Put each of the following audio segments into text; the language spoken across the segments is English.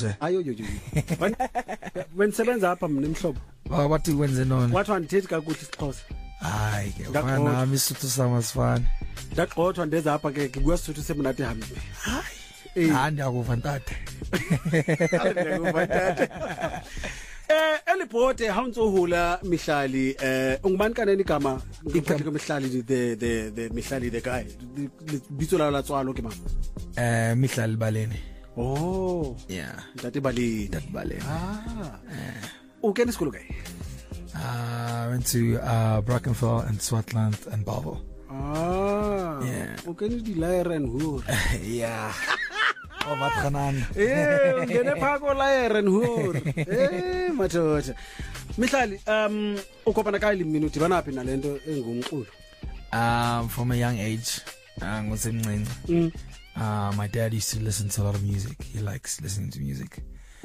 ayo when sebenza apha mina emhlobo wathi wenze nona wathi andithethi kakuhle isiXhosa hayi ke ufana misuthu samasifana ndaqothwa ndeza apha ke kubuya sithu seminathi hambi hayi ndiyakuva ntate elibhode hawuntsohula Mihlali ungubani kaneni igama ngiphathi ke Mihlali the Mihlali the guy bitso la tswalo ke mama Mihlali Baleni oh yeah Ntate Baleni ukene isikolo kae went to Brackenfell and Swartland and Bellville yeah ukene di Laer and Hoor yeah oh wat ganan ngene phako Laer and Hoor mathotha Mihlali ukopana kae limini udibanaphi nalento engumculo from a young age ngosemncinci my dad used to listen to a lot of music. He likes listening to music.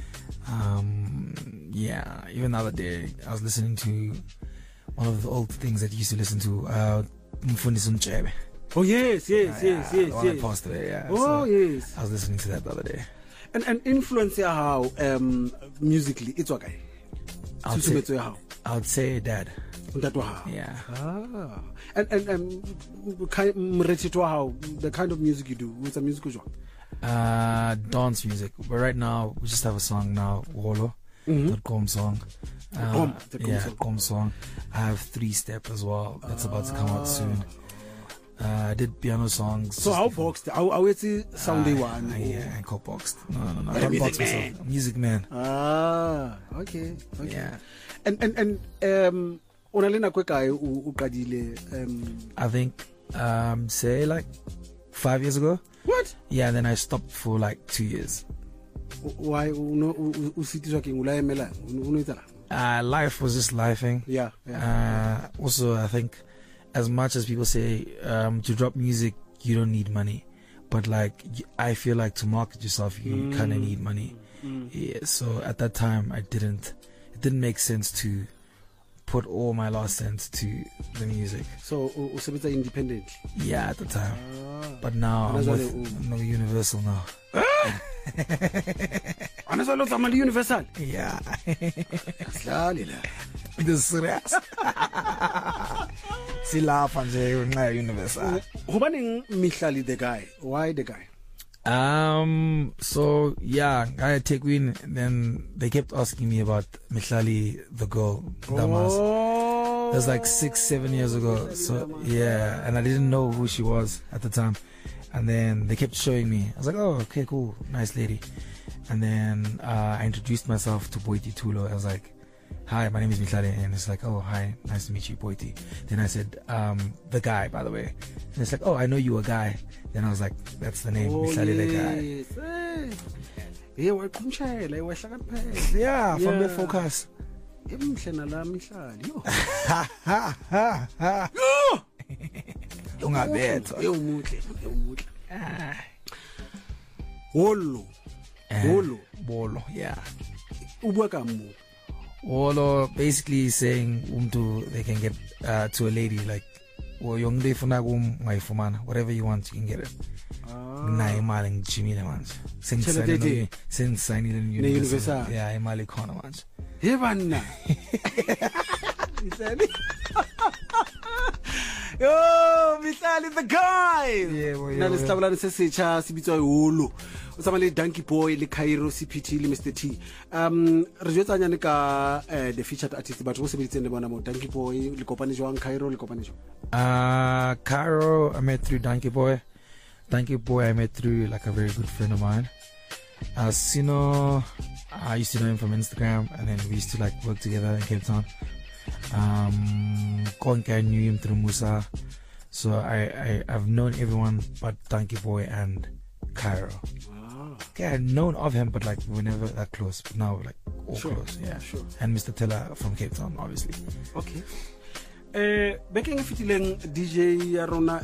Yeah, even the other day I was listening to one of the old things that he used to listen to, Mfundisi Mchebe. Oh yes. The one that passed away, yeah. Oh yes. I was listening to that the other day. And influence how musically it's okay. I would say dad. Yeah. And the kind of music you do, what's a musical genre? Dance music. But right now we just have a song now, Wolo. The Gom song. Gom song. I have 3-step as well. That's about to come out soon. I did piano songs. So how boxed? How it's sound one? Yeah, I call boxed. No. I don't box myself. Music man. Okay. Yeah. And unalena kwekae uqadile I think say like 5 years ago. What? Yeah, then I stopped for like 2 years. Why usitizwa ke ngulaemela unoitala? Life was just lifing. Yeah. Also I think as much as people say to drop music you don't need money, but like I feel like to market yourself you kind of need money. Yeah, so at that time it didn't make sense to put all my last cents to the music. So usebenzisa independently? Yeah, at the time. But now I'm with Universal now. Anasalo zamali Universal? Yeah. Aslali la. This serious. Silapha nje ngenxa Universal. Ngubani Mihlali the guy? Why the guy? So yeah, I take win. Then they kept asking me about Mihlali the girl. Damas. That's like 6-7 years ago. So yeah, and I didn't know who she was at the time. And then they kept showing me. I was like, oh, okay, cool, nice lady. And then I introduced myself to Boiti Tulo. I was like, hi, my name is Mihlali. And it's like, oh, hi, nice to meet you, Boiti. Then I said, the guy, by the way. And it's like, oh, I know you a guy. Then I was like, that's the name, Mihlali the guy. Yeah, from the focus. Ungabetha. Wolo, yeah. Wolo basically saying they can get to a lady like whatever you want you can get it. Na imali ngijimile manje. Sengisanile Universal. Yeah, imali khona manje. Hebanna. Yo, Mihlali the guy. Yeah, na lesihlabulani sesitsha sibitswa Wolo. Usama le Donkey Boy le Cairo CPT le Mr T. Re jwetsanyane ka the featured artist batho go sebeditseng le bona mo Donkey Boy le kopane jwang Cairo le kopane jwang? Cairo I met through Donkey Boy. Donkey Boy I met through like a very good friend of mine. Sino, I used to know him from Instagram, and then we used to like work together in Cape Town. Konke I knew him through Musa, so I've known everyone but Donkey Boy and Cairo. Okay, I'd known of him, but like we were never that close. But now we're like all close, yeah. Sure. And Mr. Teller from Cape Town, obviously. Okay. Baking fitileng DJ ya rona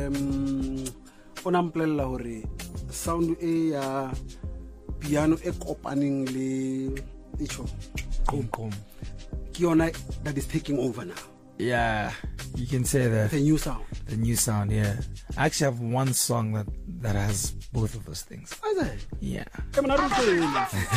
ona mplela hore sound e ya piano e kopaning le icho Kom. Kiona that is taking over now. Yeah, you can say that. The new sound. The new sound, yeah. I actually have one song that has both of those things. Is it? Yeah. Come on,